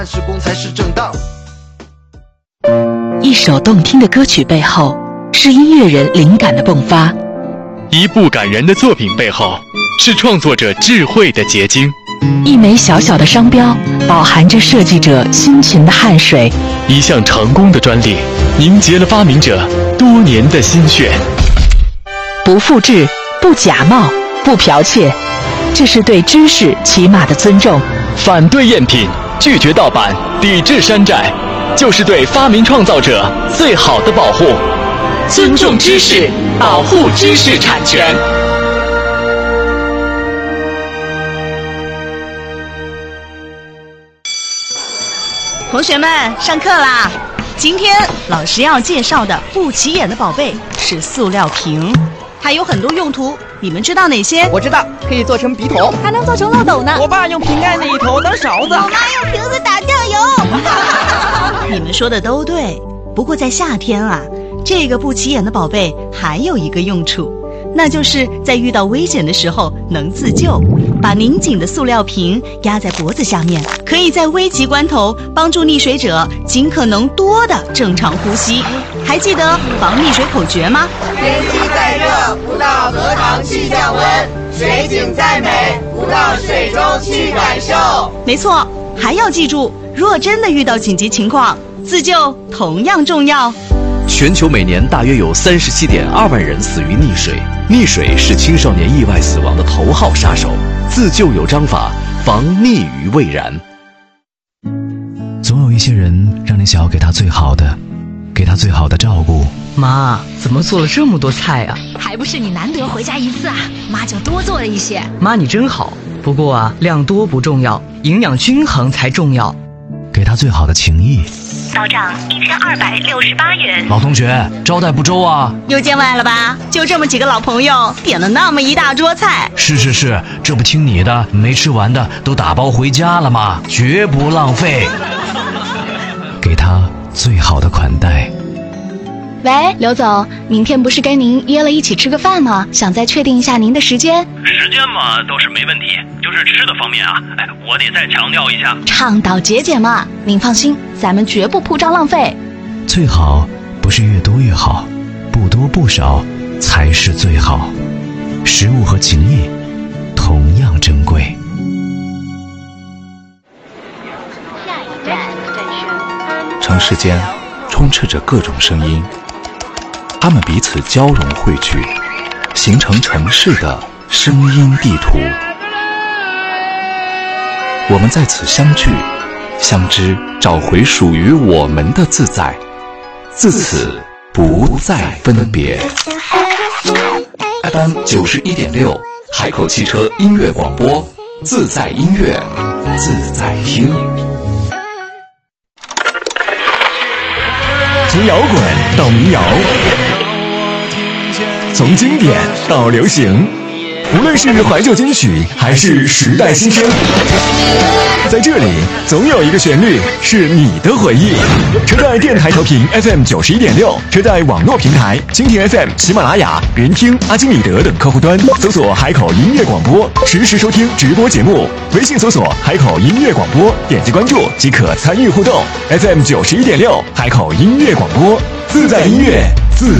施工才是正当。 一首动听的歌曲背后，是音乐人灵感的迸发； 一部感人的作品背后，是创作者智慧的结晶； 一枚小小的商标，饱含着设计者辛勤的汗水； 一项成功的专利，凝结了发明者多年的心血。 不复制，不假冒，不剽窃，这是对知识起码的尊重。 反对赝品，拒绝盗版，抵制山寨，就是对发明创造者最好的保护。 尊重知识，保护知识产权。 同学们，上课啦！今天老师要介绍的不起眼的宝贝是塑料瓶，它有很多用途，你们知道哪些？ 我知道，可以做成笔筒， 还能做成漏斗呢。 我爸用瓶盖那一头当勺子， 我妈用瓶子打酱油。你们说的都对，不过在夏天啊，这个不起眼的宝贝还有一个用处，那就是在遇到危险的时候能自救。把拧紧的塑料瓶压在脖子下面，可以在危急关头帮助溺水者尽可能多的正常呼吸。还记得防溺水口诀吗？ 天气再热，不到荷塘去降温；水景再美，不到水中去感受。 没错，还要记住，若真的遇到紧急情况，自救同样重要。 全球每年大约有37.2万人死于溺水，溺水是青少年意外死亡的头号杀手。自救有章法，防溺于未然。 总有一些人让你想要给他最好的，给他最好的照顾。 妈，怎么做了这么多菜啊？ 还不是你难得回家一次啊，妈就多做了一些。 妈你真好，不过啊，量多不重要，营养均衡才重要。 给他最好的情谊。 到账1268元。 老同学，招待不周啊？ 又见外了吧？就这么几个老朋友，点了那么一大桌菜。 是，这不听你的，没吃完的都打包回家了吗？绝不浪费。给他最好的款待。 喂，刘总，明天不是跟您约了一起吃个饭吗？想再确定一下您的时间。 时间嘛，倒是没问题，就是吃的方面啊，我得再强调一下， 倡导节俭嘛。您放心，咱们绝不铺张浪费。 最好不是越多越好，不多不少才是最好。食物和情谊同样珍贵。 城市间充斥着各种声音，它们彼此交融汇聚，形成城市的声音地图。我们在此相聚相知，找回属于我们的自在，自此不再分别。 FM 91.6海口汽车音乐广播，自在音乐，自在听。 从摇滚到民谣，从经典到流行，无论是怀旧金曲还是时代新声，在这里总有一个旋律是你的回忆。车载电台调频 FM 91.6，车载网络平台蜻蜓 FM、喜马拉雅、人听、阿基米德等客户端搜索海口音乐广播，实时收听直播节目。微信搜索海口音乐广播，点击关注即可参与互动。FM 91.6海口音乐广播，自在音乐，自